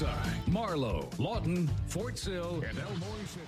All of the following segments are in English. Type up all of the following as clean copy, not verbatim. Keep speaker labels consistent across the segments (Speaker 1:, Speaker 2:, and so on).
Speaker 1: Riverside, Marlow, Lawton, Fort Sill, and Elmore City.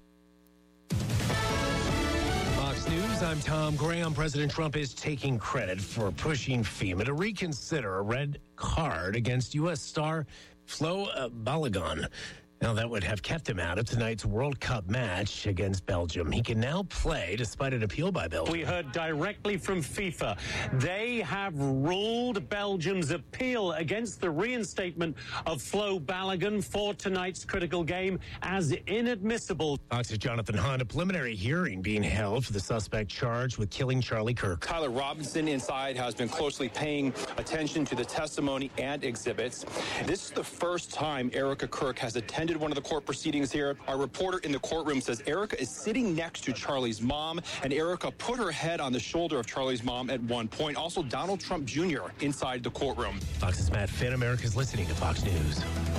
Speaker 2: Fox News, I'm Tom Graham. President Trump is taking credit for pushing FEMA to reconsider a red card against U.S. star Flo Balogun. Now, that would have kept him out of tonight's World Cup match against Belgium. He can now play despite an appeal by Belgium.
Speaker 3: We heard directly from FIFA. They have ruled Belgium's appeal against the reinstatement of Flo Balogun for tonight's critical game as inadmissible.
Speaker 2: Fox's Jonathan Hahn, a preliminary hearing being held for the suspect charged with killing Charlie Kirk.
Speaker 4: Tyler Robinson inside has been closely paying attention to the testimony and exhibits. This is the first time Erica Kirk has attended one of the court proceedings here. Our reporter in the courtroom says Erica is sitting next to Charlie's mom, and Erica put her head on the shoulder of Charlie's mom at one point. Also, Donald Trump Jr. inside the courtroom.
Speaker 2: Fox's Matt Finn. America's listening to Fox News.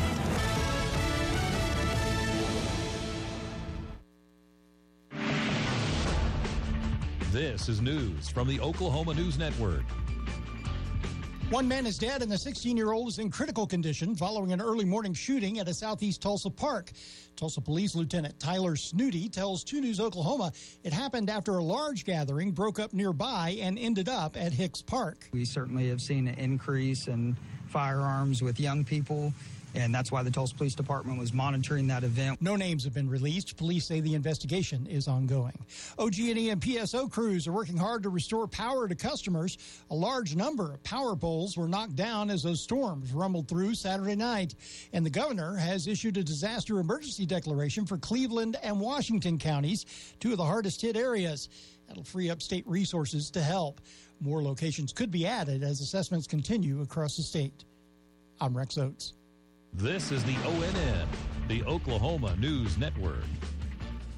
Speaker 5: This is news from the Oklahoma News Network.
Speaker 6: One man is dead and the 16-year-old is in critical condition following an early morning shooting at a southeast Tulsa park. Tulsa Police Lieutenant Tyler Snooty tells 2 News Oklahoma it happened after a large gathering broke up nearby and ended up at Hicks Park.
Speaker 7: We certainly have seen an increase in firearms with young people, and that's why the Tulsa Police Department was monitoring that event.
Speaker 6: No names have been released. Police say the investigation is ongoing. OG&E and PSO crews are working hard to restore power to customers. A large number of power poles were knocked down as those storms rumbled through Saturday night. And the governor has issued a disaster emergency declaration for Cleveland and Washington counties, 2 of the hardest hit areas. That'll free up state resources to help. More locations could be added as assessments continue across the state. I'm Rex Oates.
Speaker 5: This is the ONN, the Oklahoma News Network.